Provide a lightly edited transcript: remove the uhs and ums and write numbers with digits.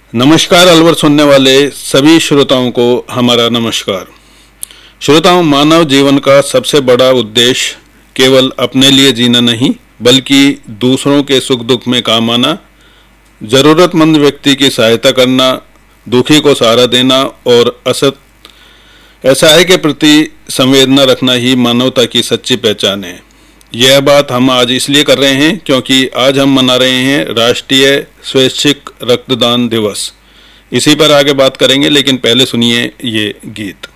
नमस्कार अलवर सुनने वाले सभी श्रोताओं को हमारा नमस्कार। श्रोताओं, मानव जीवन का सबसे बड़ा उद्देश्य केवल अपने लिए जीना नहीं बल्कि दूसरों के सुख दुख में काम आना, ज़रूरतमंद व्यक्ति की सहायता करना, दुखी को सहारा देना और असहाय के प्रति संवेदना रखना ही मानवता की सच्ची पहचान है। यह बात हम आज इसलिए कर रहे हैं क्योंकि आज हम मना रहे हैं राष्ट्रीय स्वैच्छिक रक्तदान दिवस। इसी पर आगे बात करेंगे, लेकिन पहले सुनिए ये गीत।